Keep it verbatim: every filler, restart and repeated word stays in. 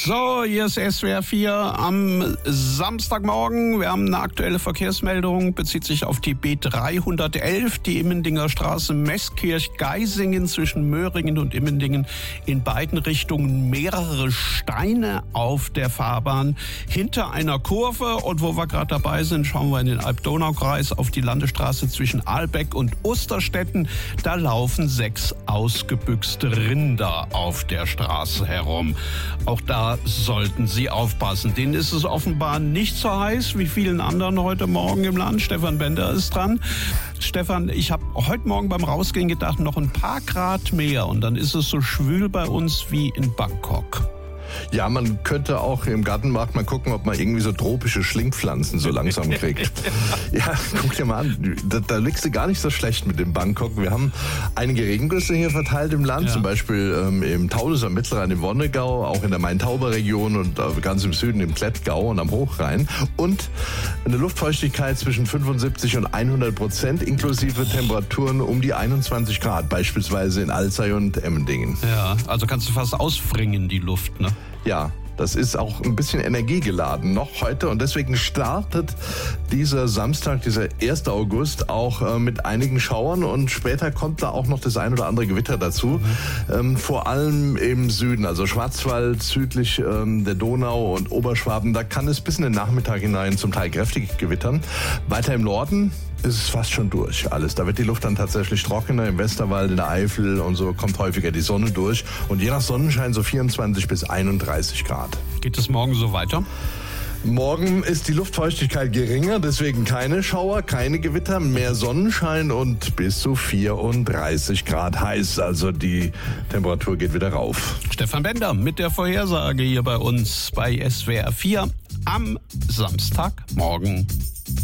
So, hier ist S W R vier am Samstagmorgen. Wir haben eine aktuelle Verkehrsmeldung, bezieht sich auf die B dreihundertelf, die Immendinger Straße Meßkirch-Geisingen zwischen Möhringen und Immendingen. In beiden Richtungen mehrere Steine auf der Fahrbahn hinter einer Kurve. Und wo wir gerade dabei sind, schauen wir in den Alb-Donau-Kreis auf die Landesstraße zwischen Ahlbeck und Osterstetten. Da laufen sechs ausgebüxte Rinder auf der Straße herum. Auch da sollten Sie aufpassen. Denen ist es offenbar nicht so heiß wie vielen anderen heute Morgen im Land. Stefan Bender ist dran. Stefan, ich habe heute Morgen beim Rausgehen gedacht, noch ein paar Grad mehr und dann ist es so schwül bei uns wie in Bangkok. Ja, man könnte auch im Gartenmarkt mal gucken, ob man irgendwie so tropische Schlingpflanzen so langsam kriegt. Ja, guck dir mal an, da, da liegst du gar nicht so schlecht mit dem Bangkok. Wir haben einige Regengüsse hier verteilt im Land, ja. Zum Beispiel ähm, im Taunus am Mittelrhein, im Wonnegau, auch in der Main-Tauber-Region und äh, ganz im Süden im Klettgau und am Hochrhein. Und eine Luftfeuchtigkeit zwischen fünfundsiebzig und hundert Prozent, inklusive Temperaturen um die einundzwanzig Grad, beispielsweise in Alzey und Emmendingen. Ja, also kannst du fast ausfringen, die Luft, ne? Ja, das ist auch ein bisschen energiegeladen noch heute und deswegen startet dieser Samstag, dieser ersten August auch äh, mit einigen Schauern und später kommt da auch noch das ein oder andere Gewitter dazu, mhm. ähm, vor allem im Süden, also Schwarzwald, südlich ähm, der Donau und Oberschwaben, da kann es bis in den Nachmittag hinein zum Teil kräftig gewittern. Weiter im Norden ist es fast schon durch alles. Da wird die Luft dann tatsächlich trockener. Im Westerwald, in der Eifel und so kommt häufiger die Sonne durch. Und je nach Sonnenschein so vierundzwanzig bis einunddreißig Grad. Geht es morgen so weiter? Morgen ist die Luftfeuchtigkeit geringer, deswegen keine Schauer, keine Gewitter, mehr Sonnenschein und bis zu vierunddreißig Grad heiß. Also die Temperatur geht wieder rauf. Stefan Bender mit der Vorhersage hier bei uns bei S W R vier am Samstagmorgen.